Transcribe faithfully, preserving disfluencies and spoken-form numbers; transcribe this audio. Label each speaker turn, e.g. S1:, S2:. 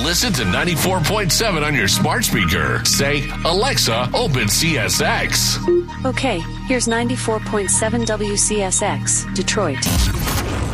S1: listen to ninety-four point seven on your smart speaker. Say, Alexa, open C S X.
S2: Okay, here's ninety-four point seven W C S X, Detroit.